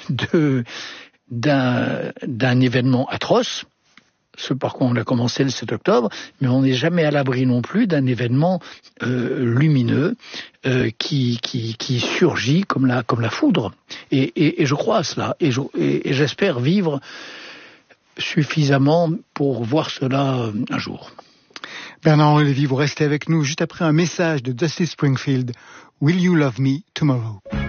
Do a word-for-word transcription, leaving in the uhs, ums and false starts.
de, d'un, d'un événement atroce, ce par quoi on a commencé le sept octobre, mais on n'est jamais à l'abri non plus d'un événement euh, lumineux euh, qui, qui, qui surgit comme la, comme la foudre. Et, et, et je crois à cela, et, je, et, et j'espère vivre suffisamment pour voir cela un jour. Bernard-Henri Lévy, vous restez avec nous juste après un message de Dusty Springfield. Will you love me tomorrow?